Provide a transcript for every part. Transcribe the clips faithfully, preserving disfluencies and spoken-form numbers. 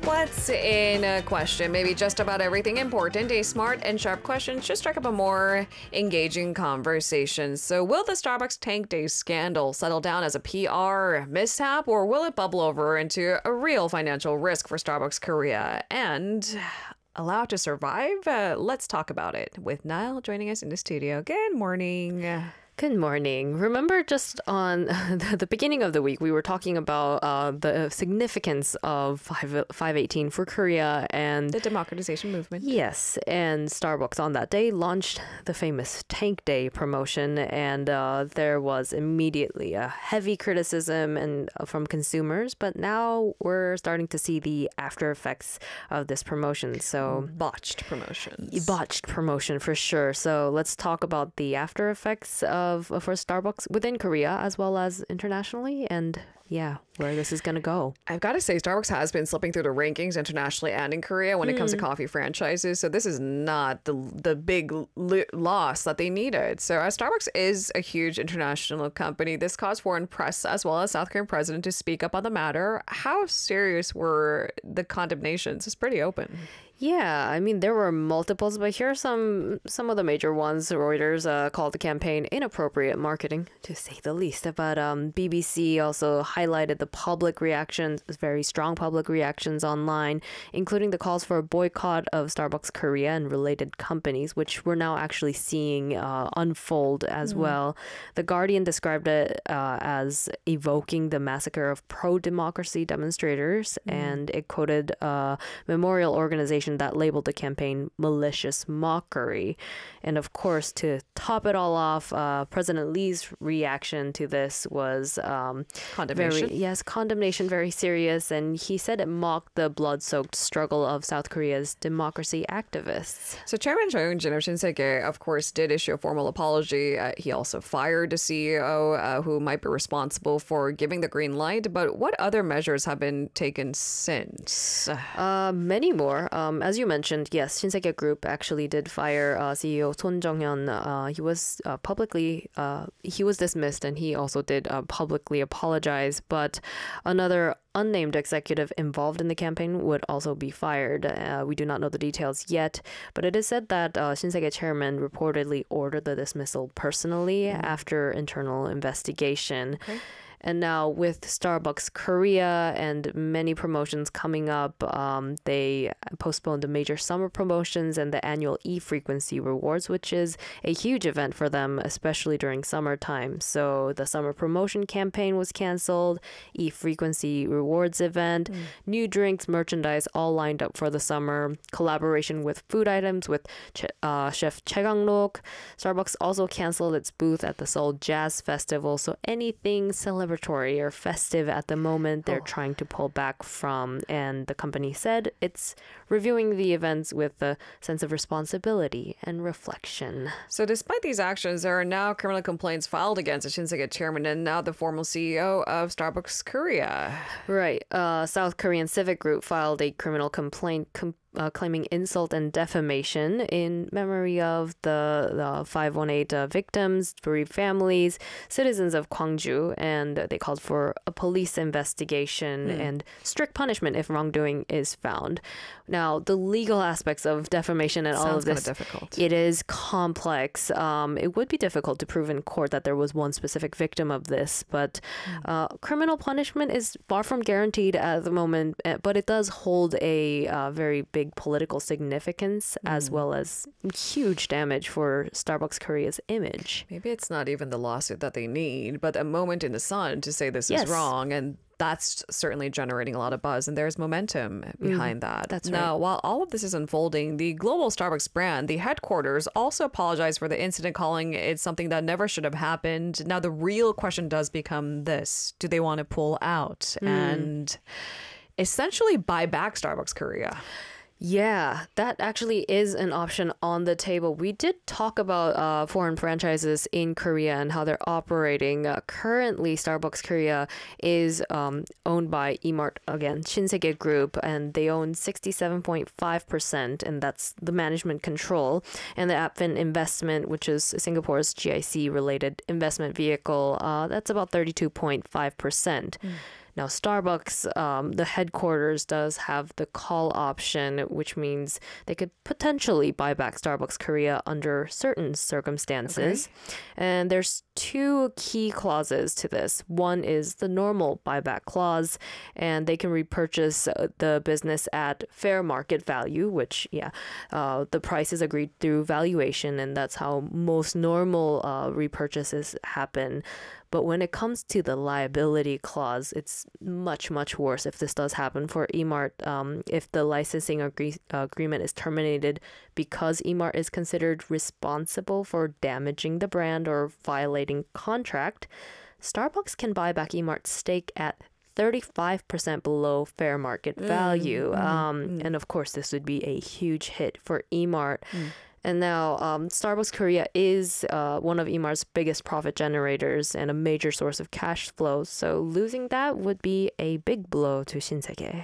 What's in a question? Maybe just about everything important. A smart and sharp question should strike up a more engaging conversation. So will the Starbucks Tank Day scandal settle down as a P R mishap, or will it bubble over into a real financial risk for Starbucks Korea and allow it to survive? Uh, let's talk about it with Niall joining us in the studio. Good morning. Good morning. Remember, just on the beginning of the week, we were talking about uh, the significance of five eighteen for Korea and the democratization movement. Yes, and Starbucks on that day launched the famous Tank Day promotion, and uh, there was immediately a heavy criticism and uh, from consumers. But now we're starting to see the after effects of this promotion. So botched promotions. Botched promotion for sure. So let's talk about the after effects of Of, for Starbucks within Korea as well as internationally, and yeah, where this is going to go. I've got to say, Starbucks has been slipping through the rankings internationally and in Korea when mm. it comes to coffee franchises. So this is not the the big l- loss that they needed. So as Starbucks is a huge international company, this caused foreign press as well as South Korean president to speak up on the matter. How serious were the condemnations? It's pretty open. Yeah, I mean, there were multiples, but here are some some of the major ones. Reuters uh, called the campaign inappropriate marketing, to say the least. But um, B B C also highlighted the public reactions, very strong public reactions online, including the calls for a boycott of Starbucks Korea and related companies, which we're now actually seeing uh, unfold as mm. well. The Guardian described it uh, as evoking the massacre of pro-democracy demonstrators, mm. and it quoted a memorial organization that labeled the campaign malicious mockery. And of course, to top it all off, uh, President Lee's reaction to this was um, condemnation. Very, yes, condemnation, very serious. And he said it mocked the blood-soaked struggle of South Korea's democracy activists. So Chairman Cho Eun-jin of Shinsegae, of course, did issue a formal apology. Uh, he also fired the C E O uh, who might be responsible for giving the green light. But what other measures have been taken since? Uh, many more. Um, as you mentioned, yes, Shinsegae Group actually did fire uh, C E O Son Jong-hyun. Uh, he was uh, publicly, uh, he was dismissed, and he also did uh, publicly apologize. But another unnamed executive involved in the campaign would also be fired. Uh, we do not know the details yet, but it is said that uh, Shinsegae chairman reportedly ordered the dismissal personally mm. after internal investigation. Okay. And now with Starbucks Korea and many promotions coming up, um, they postponed the major summer promotions and the annual e-frequency rewards, which is a huge event for them, especially during summertime. So the summer promotion campaign was canceled, e-frequency rewards event, mm. new drinks, merchandise, all lined up for the summer, collaboration with food items with uh, Chef Choi Kang-lok. Starbucks also canceled its booth at the Seoul Jazz Festival, so anything celebratory or festive at the moment they're oh. trying to pull back from, and the company said it's reviewing the events with a sense of responsibility and reflection. So despite these actions, there are now criminal complaints filed against the Shinsegae chairman and now the former C E O of Starbucks Korea. Right. Uh, South Korean Civic Group filed a criminal complaint com- Uh, claiming insult and defamation in memory of the, the five one eight uh, victims, bereaved families, citizens of Gwangju, and uh, they called for a police investigation mm. and strict punishment if wrongdoing is found. Now, the legal aspects of defamation and Sounds all of this, difficult. It is complex. Um, it would be difficult to prove in court that there was one specific victim of this, but mm. uh, criminal punishment is far from guaranteed at the moment, but it does hold a uh, very big big political significance mm. as well as huge damage for Starbucks Korea's image. Maybe it's not even the lawsuit that they need, but a moment in the sun to say this yes. is wrong, and that's certainly generating a lot of buzz, and there's momentum behind mm, that. That's now, right. while all of this is unfolding, the global Starbucks brand, the headquarters, also apologized for the incident, calling it something that never should have happened. Now, the real question does become this: do they want to pull out mm. and essentially buy back Starbucks Korea? Yeah, that actually is an option on the table. We did talk about uh, foreign franchises in Korea and how they're operating. Uh, currently, Starbucks Korea is um, owned by E-Mart, again, Shinsegae Group, and they own sixty-seven point five percent, and that's the management control. And the Apfin Investment, which is Singapore's G I C-related investment vehicle, uh, that's about thirty-two point five percent. Mm. Now, Starbucks, um, the headquarters does have the call option, which means they could potentially buy back Starbucks Korea under certain circumstances. Okay. And there's two key clauses to this. One is the normal buyback clause, and they can repurchase the business at fair market value, which, yeah, uh, the price is agreed through valuation, and that's how most normal uh, repurchases happen. But when it comes to the liability clause, it's much, much worse if this does happen for E-Mart. Um, if the licensing agree- agreement is terminated because E-Mart is considered responsible for damaging the brand or violating contract, Starbucks can buy back E-Mart's stake at thirty-five percent below fair market value. Mm, um, mm. And of course, this would be a huge hit for E-Mart. Mm. And now um, Starbucks Korea is uh, one of E-Mart's biggest profit generators and a major source of cash flow. So losing that would be a big blow to Shinsegae.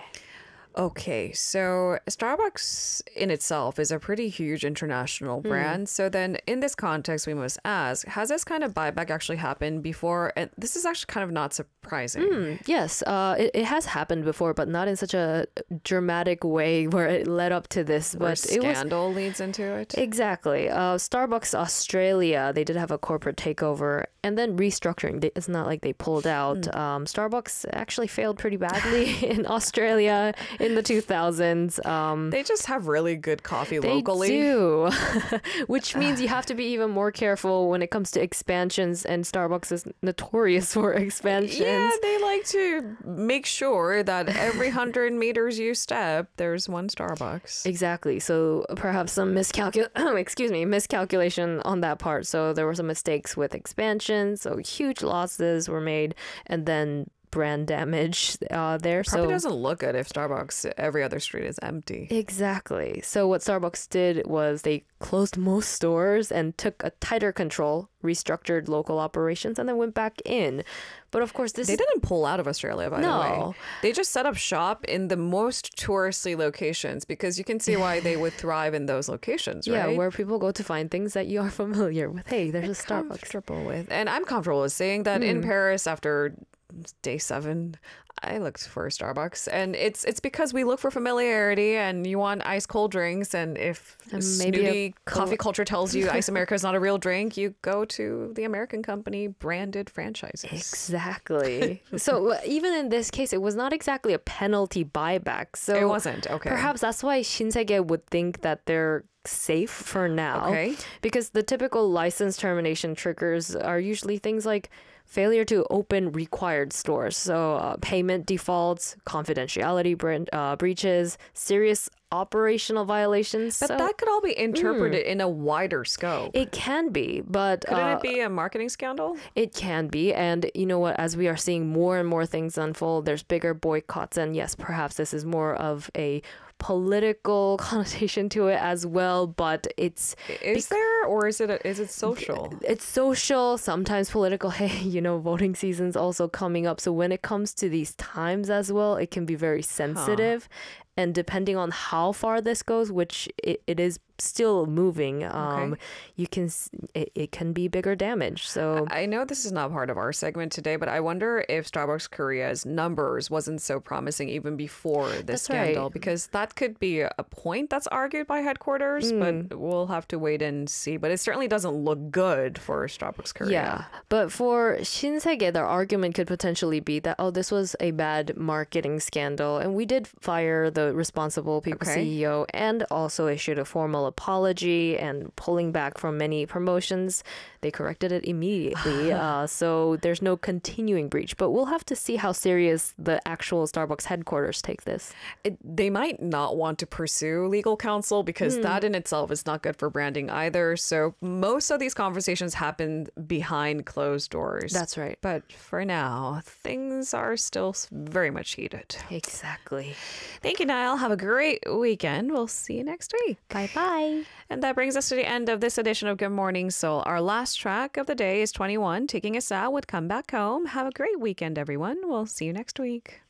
Okay, so Starbucks in itself is a pretty huge international brand. Mm. So then in this context, we must ask, has this kind of buyback actually happened before? And this is actually kind of not surprising. Mm, yes, uh, it, it has happened before, but not in such a dramatic way where it led up to this. Where but scandal it was, leads into it? Exactly. Uh, Starbucks Australia, they did have a corporate takeover and then restructuring. It's not like they pulled out. Mm. Um, Starbucks actually failed pretty badly in Australia in the two thousands. Um, they just have really good coffee they locally. They do, which means you have to be even more careful when it comes to expansions, and Starbucks is notorious for expansions. Yeah, they like to make sure that every hundred meters you step, there's one Starbucks. Exactly. So perhaps some miscalcul excuse me, miscalculation on that part. So there were some mistakes with expansion, so huge losses were made, and then brand damage uh, there. Probably so doesn't look good if Starbucks, every other street is empty. Exactly. So what Starbucks did was they closed most stores and took a tighter control, restructured local operations, and then went back in. But of course, this they didn't pull out of Australia, by no. the way. They just set up shop in the most touristy locations because you can see why they would thrive in those locations, right? Yeah, where people go to find things that you are familiar with. Hey, there's a Starbucks. Comfortable with. And I'm comfortable with saying that mm. in Paris after day seven, I looked for Starbucks, and it's it's because we look for familiarity, and you want ice cold drinks, and if and snooty coffee culture tells you Ice America is not a real drink, you go to the American company branded franchises. Exactly. So even in this case, it was not exactly a penalty buyback. So it wasn't. Okay. Perhaps that's why Shinsegae would think that they're safe for now. Okay. Because the typical license termination triggers are usually things like failure to open required stores, so uh, payment defaults, confidentiality bre- uh, breaches, serious operational violations. But so, that could all be interpreted mm, in a wider scope. It can be, but couldn't uh, it be a marketing scandal? It can be, and you know what? As we are seeing more and more things unfold, there's bigger boycotts, and yes, perhaps this is more of a political connotation to it as well, but it's is there or is it a, is it social? It's social, sometimes political. Hey, you know, voting season's also coming up, so when it comes to these times as well, it can be very sensitive. Huh. And depending on how far this goes, which it, it is still moving, um, okay. you can it, it can be bigger damage. So I know this is not part of our segment today, but I wonder if Starbucks Korea's numbers wasn't so promising even before this that's scandal, right. because that could be a point that's argued by headquarters, mm. but we'll have to wait and see. But it certainly doesn't look good for Starbucks Korea. Yeah, but for Shinsegae, their argument could potentially be that, oh, this was a bad marketing scandal, and we did fire the responsible people okay. C E O and also issued a formal apology and pulling back from many promotions. They corrected it immediately. uh, so there's no continuing breach, but we'll have to see how serious the actual Starbucks headquarters take this. It, they might not want to pursue legal counsel because mm. that in itself is not good for branding either. So most of these conversations happen behind closed doors. That's right. But for now, things are still very much heated. Exactly. Thank you, Niall. Have a great weekend. We'll see you next week. Bye-bye. And that brings us to the end of this edition of Good Morning Seoul. Our last track of the day is twenty-one, taking us out with Come Back Home. Have a great weekend, everyone. We'll see you next week.